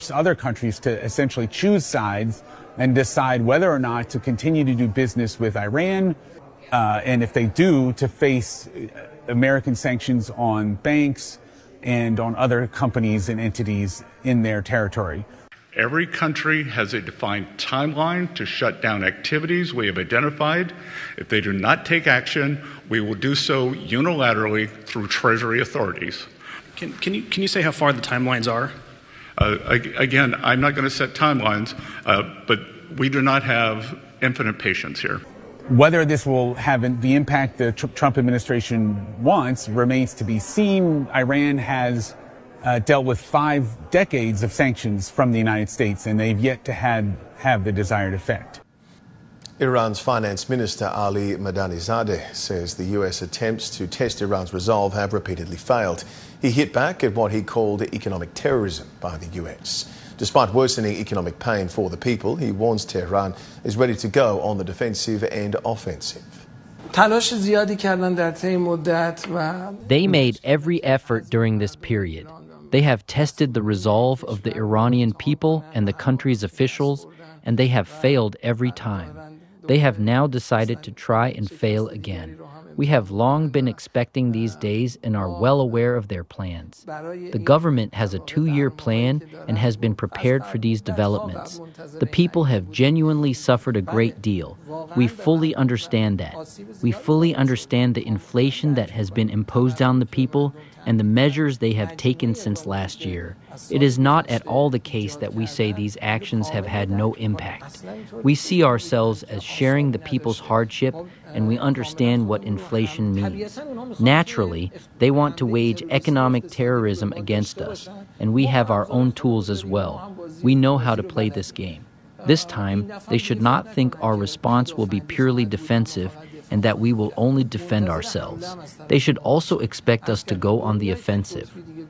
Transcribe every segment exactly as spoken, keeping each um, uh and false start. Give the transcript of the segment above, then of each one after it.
other countries to essentially choose sides and decide whether or not to continue to do business with Iran, uh, and if they do, to face American sanctions on banks and on other companies and entities in their territory. Every country has a defined timeline to shut down activities we have identified. If they do not take action, we will do so unilaterally through Treasury authorities. Can, can, you, can you say how far the timelines are? Uh, again, I'm not going to set timelines, uh, but we do not have infinite patience here. Whether this will have the impact the Trump administration wants remains to be seen. Iran has uh, dealt with five decades of sanctions from the United States, and they've yet to had, have the desired effect. Iran's Finance Minister Ali Madani-Zadeh says the U S attempts to test Iran's resolve have repeatedly failed. He hit back at what he called economic terrorism by the U S. Despite worsening economic pain for the people, he warns Tehran is ready to go on the defensive and offensive. They made every effort during this period. They have tested the resolve of the Iranian people and the country's officials, and they have failed every time. They have now decided to try and fail again. We have long been expecting these days and are well aware of their plans. The government has a two-year plan and has been prepared for these developments. The people have genuinely suffered a great deal. We fully understand that. We fully understand the inflation that has been imposed on the people and the measures they have taken since last year. It is not at all the case that we say these actions have had no impact. We see ourselves as sharing the people's hardship, and we understand what inflation means. Naturally, they want to wage economic terrorism against us, and we have our own tools as well. We know how to play this game. This time, they should not think our response will be purely defensive and that we will only defend ourselves. They should also expect us to go on the offensive.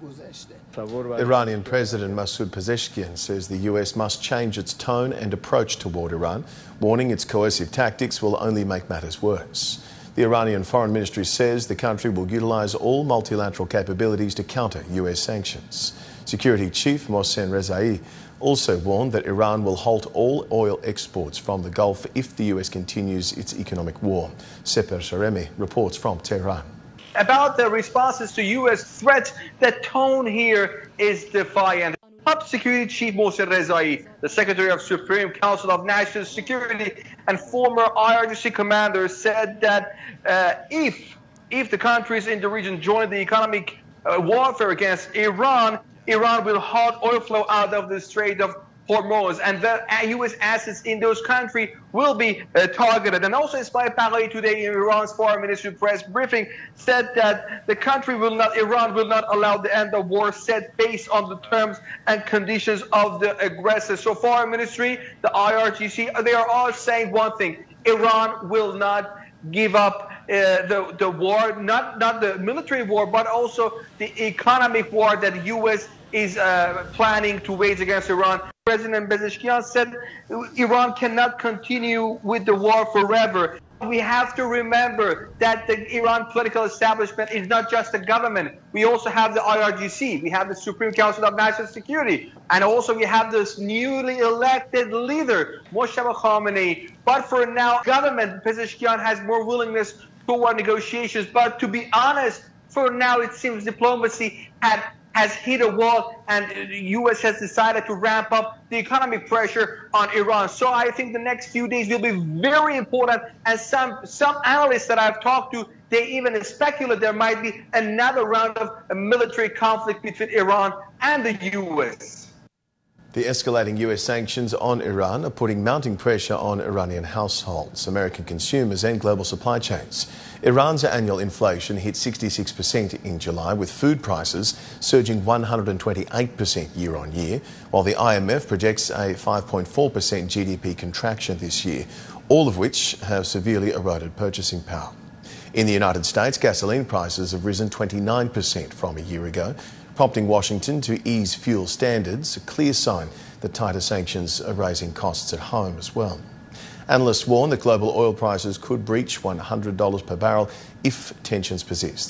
Iranian President Masoud Pezeshkian says the U S must change its tone and approach toward Iran, warning its coercive tactics will only make matters worse. The Iranian Foreign Ministry says the country will utilize all multilateral capabilities to counter U S sanctions. Security Chief Mohsen Rezai also warned that Iran will halt all oil exports from the Gulf if the U S continues its economic war. Seper Sharemi reports from Tehran. About the responses to U S threats, the tone here is defiant. Top Security Chief Mohsen Rezai, the Secretary of Supreme Council of National Security and former I R G C commander, said that uh, if, if the countries in the region join the economic uh, warfare against Iran, Iran will halt oil flow out of the Strait of Hormuz, and the U S assets in those countries will be uh, targeted. And also, Ismail Baghaei today in Iran's foreign ministry press briefing said that the country will not, Iran will not allow the end of war set based on the terms and conditions of the aggressor. So foreign ministry, the I R G C, they are all saying one thing: Iran will not give up uh, the, the war, not, not the military war, but also the economic war that the U S is uh, planning to wage against Iran. President Pezeshkian said Iran cannot continue with the war forever. We have to remember that the Iran political establishment is not just the government. We also have the I R G C, we have the Supreme Council of National Security, and also we have this newly elected leader, Mojtaba Khamenei. But for now, government, Pezeshkian has more willingness toward negotiations. But to be honest, for now it seems diplomacy had has hit a wall, and the U S has decided to ramp up the economic pressure on Iran. So I think the next few days will be very important, and some some analysts that I've talked to, they even speculate there might be another round of a military conflict between Iran and the U S. The escalating U S sanctions on Iran are putting mounting pressure on Iranian households, American consumers and global supply chains. Iran's annual inflation hit sixty-six percent in July, with food prices surging one hundred twenty-eight percent year on year, while the I M F projects a five point four percent G D P contraction this year, all of which have severely eroded purchasing power. In the United States, gasoline prices have risen twenty-nine percent from a year ago, prompting Washington to ease fuel standards, a clear sign that tighter sanctions are raising costs at home as well. Analysts warn that global oil prices could breach one hundred dollars per barrel if tensions persist.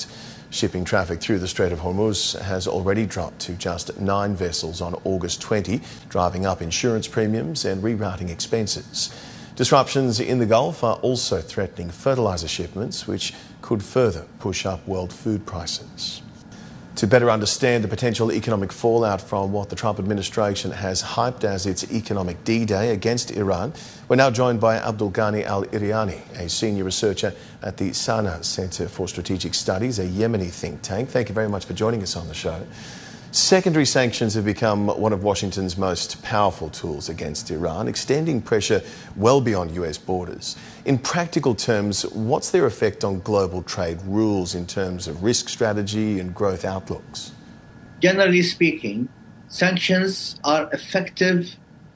Shipping traffic through the Strait of Hormuz has already dropped to just nine vessels on August twentieth, driving up insurance premiums and rerouting expenses. Disruptions in the Gulf are also threatening fertiliser shipments, which could further push up world food prices. To better understand the potential economic fallout from what the Trump administration has hyped as its economic D-Day against Iran, we're now joined by Abdul Ghani Al-Iriani, a senior researcher at the Sana Center for Strategic Studies, a Yemeni think tank. Thank you very much for joining us on the show. Secondary sanctions have become one of Washington's most powerful tools against Iran, extending pressure well beyond U S borders. In practical terms, what's their effect on global trade rules in terms of risk strategy and growth outlooks? Generally speaking, sanctions are effective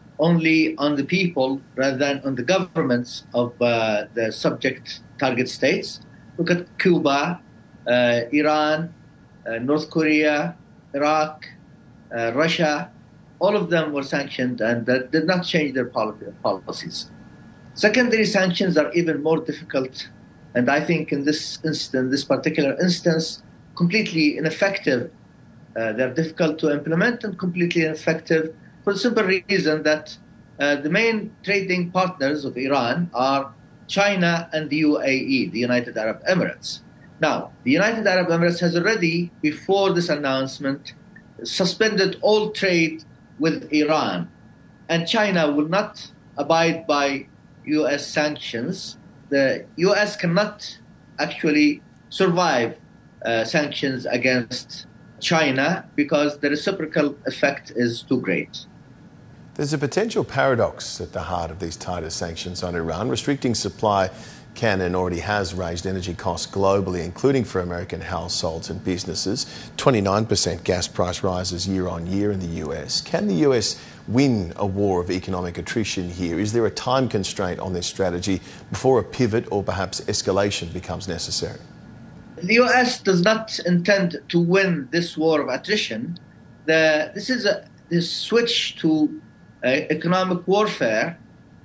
only on the people rather than on the governments of uh, the subject target states. Look at Cuba, uh, Iran, uh, North Korea, Iraq, uh, Russia. All of them were sanctioned and that did not change their policies. Secondary sanctions are even more difficult, and I think in this instance, this particular instance, completely ineffective. Uh, they're difficult to implement and completely ineffective for the simple reason that uh, the main trading partners of Iran are China and the U A E, the United Arab Emirates. Now, the United Arab Emirates has already, before this announcement, suspended all trade with Iran, and China will not abide by U S sanctions. The U S cannot actually survive uh, sanctions against China because the reciprocal effect is too great. There's a potential paradox at the heart of these tighter sanctions on Iran. Restricting supply can and already has raised energy costs globally, including for American households and businesses. twenty-nine percent gas price rises year on year in the U S. Can the U S win a war of economic attrition here? Is there a time constraint on this strategy before a pivot or perhaps escalation becomes necessary? The U S does not intend to win this war of attrition. The, this is a this switch to uh, economic warfare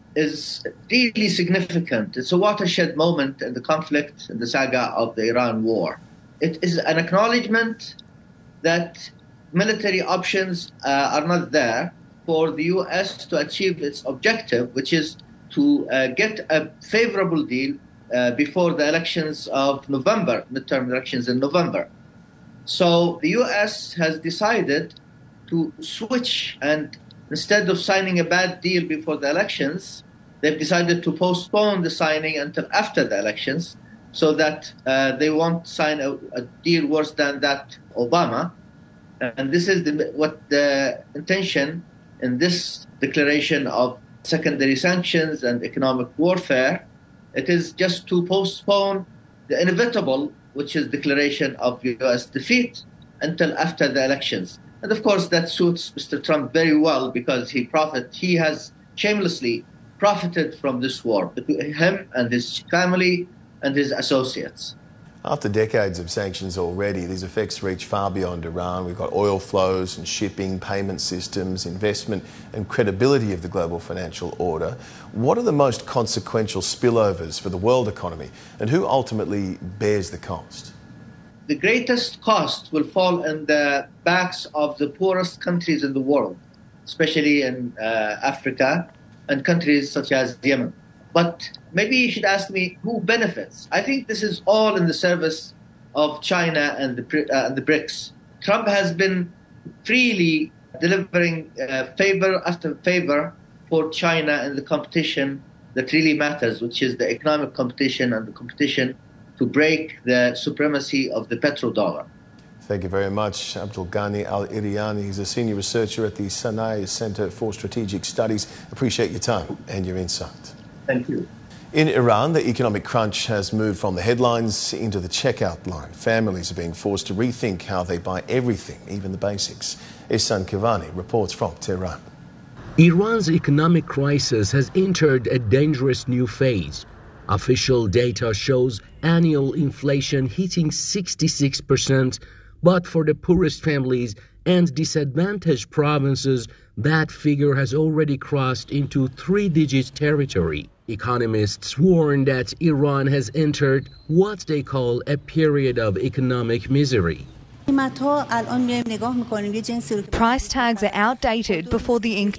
is really significant. It's a watershed moment in the conflict, in the saga of the Iran war. It is an acknowledgement that military options uh, are not there for the U S to achieve its objective, which is to uh, get a favorable deal uh, before the elections of November, midterm elections in November. So the U S has decided to switch, and instead of signing a bad deal before the elections, they've decided to postpone the signing until after the elections so that uh, they won't sign a, a deal worse than that Obama. And this is the, what the intention in this declaration of secondary sanctions and economic warfare. It is just to postpone the inevitable, which is declaration of U S defeat, until after the elections. And of course, that suits Mister Trump very well because he profit he has shamelessly profited from this war, him and his family and his associates. After decades of sanctions already, these effects reach far beyond Iran. We've got oil flows and shipping, payment systems, investment and credibility of the global financial order. What are the most consequential spillovers for the world economy, and who ultimately bears the cost? The greatest cost will fall in the backs of the poorest countries in the world, especially in uh, Africa and countries such as Yemen. But maybe you should ask me who benefits. I think this is all in the service of China and the, uh, the BRICS. Trump has been freely delivering uh, favor after favor for China in the competition that really matters, which is the economic competition and the competition to break the supremacy of the petrodollar. Thank you very much, Abdul Ghani Al-Iriani. He's a senior researcher at the Sana Center for Strategic Studies. Appreciate your time and your insight. Thank you. In Iran, the economic crunch has moved from the headlines into the checkout line. Families are being forced to rethink how they buy everything, even the basics. Ihsan Kivani reports from Tehran. Iran's economic crisis has entered a dangerous new phase. Official data shows annual inflation hitting sixty-six percent, but for the poorest families, and disadvantaged provinces, that figure has already crossed into three-digit territory. Economists warn that Iran has entered what they call a period of economic misery. Price tags are outdated before the ink